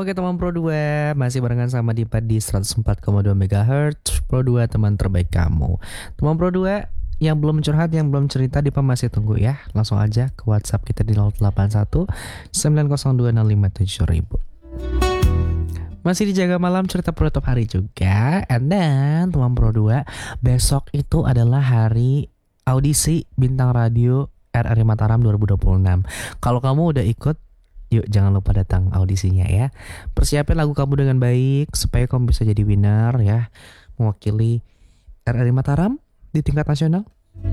Oke teman Pro 2, masih barengan sama Dipa di 104,2 MHz Pro 2, teman terbaik kamu. Teman Pro 2 yang belum curhat, yang belum cerita, Dipa masih tunggu ya. Langsung aja ke WhatsApp kita di 081 902 057 Masih dijaga malam cerita penutup hari juga. And then teman Pro 2, besok itu adalah hari audisi Bintang Radio RRI Mataram 2026. Kalau kamu udah ikut, yuk jangan lupa datang audisinya ya. Persiapin lagu kamu dengan baik supaya kamu bisa jadi winner ya, mewakili RRI Mataram di tingkat nasional.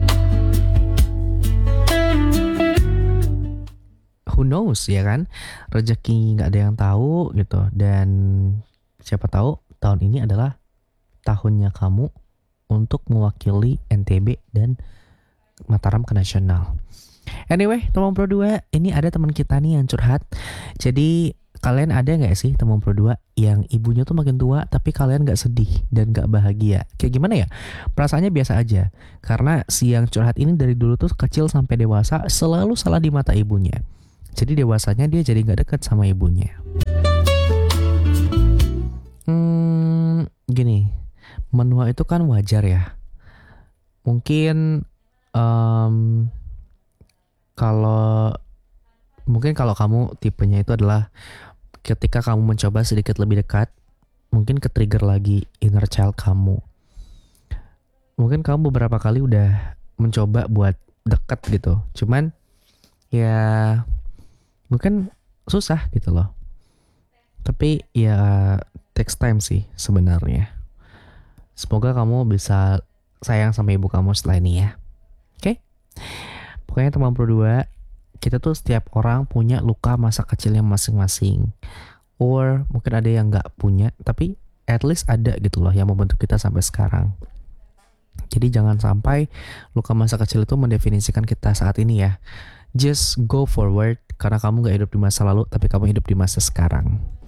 Who knows ya kan, rezeki nggak ada yang tahu gitu. Dan siapa tahu tahun ini adalah tahunnya kamu untuk mewakili NTB dan Mataram ke nasional. Anyway, teman Pro 2, ini ada teman kita nih yang curhat. Jadi kalian ada gak sih teman Pro 2 yang ibunya tuh makin tua tapi kalian gak sedih dan gak bahagia? Kayak gimana ya? Perasaannya biasa aja. Karena si yang curhat ini dari dulu tuh kecil sampai dewasa selalu salah di mata ibunya. Jadi dewasanya dia jadi gak dekat sama ibunya. Gini, menua itu kan wajar ya. Mungkin kalau kamu tipenya itu adalah ketika kamu mencoba sedikit lebih dekat, mungkin ke-trigger lagi inner child kamu. Mungkin kamu beberapa kali udah mencoba buat dekat gitu, cuman ya mungkin susah gitu loh. Tapi ya takes time sih sebenarnya. Semoga kamu bisa sayang sama ibu kamu setelah ini ya. Oke? Pokoknya teman Pro 2, kita tuh setiap orang punya luka masa kecilnya masing-masing. Or mungkin ada yang gak punya, tapi at least ada gitu loh yang membentuk kita sampai sekarang. Jadi jangan sampai luka masa kecil itu mendefinisikan kita saat ini ya. Just go forward, karena kamu gak hidup di masa lalu, tapi kamu hidup di masa sekarang.